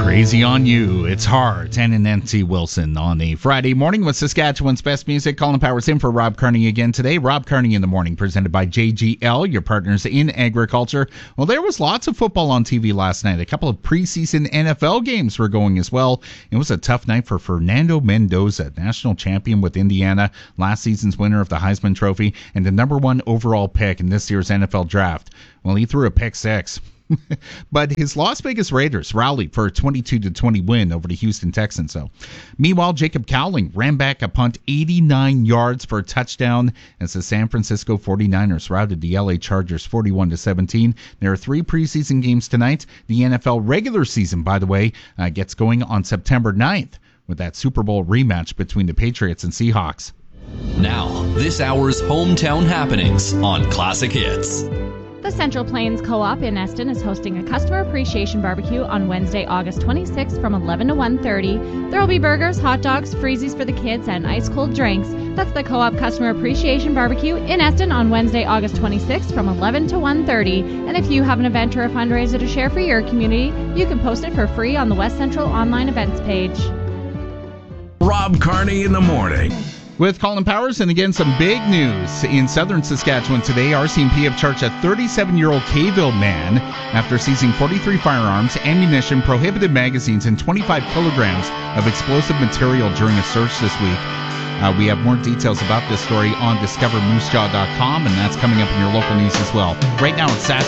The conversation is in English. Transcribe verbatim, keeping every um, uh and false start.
Crazy on You. It's Heart and Nancy Wilson on a Friday morning with Saskatchewan's best music. Colin Powers in for Rob Kearney again today. Rob Kearney in the morning, presented by J G L, your partners in agriculture. Well, there was lots of football on T V last night. A couple of preseason N F L games were going as well. It was a tough night for Fernando Mendoza, national champion with Indiana, last season's winner of the Heisman Trophy, and the number one overall pick in this year's N F L draft. Well, he threw a pick six. But his Las Vegas Raiders rallied for a twenty-two to twenty win over the Houston Texans. So, meanwhile, Jacob Cowling ran back a punt eighty-nine yards for a touchdown as the San Francisco forty-niners routed the L A Chargers forty-one to seventeen. There are three preseason games tonight. The N F L regular season, by the way, uh, gets going on September ninth with that Super Bowl rematch between the Patriots and Seahawks. Now, this hour's hometown happenings on Classic Hits. The Central Plains Co-op in Eston is hosting a customer appreciation barbecue on Wednesday, August twenty-sixth from eleven to one thirty. There will be burgers, hot dogs, freezies for the kids, and ice-cold drinks. That's the Co-op Customer Appreciation Barbecue in Eston on Wednesday, August twenty-sixth from eleven to one thirty. And if you have an event or a fundraiser to share for your community, you can post it for free on the West Central online events page. Rob Kearney in the morning. With Colin Powers, and again, some big news in southern Saskatchewan today. R C M P have charged a thirty-seven-year-old Kayville man after seizing forty-three firearms, ammunition, prohibited magazines, and twenty-five kilograms of explosive material during a search this week. Uh, we have more details about this story on discover moose jaw dot com, and that's coming up in your local news as well. Right now, it's Saturday.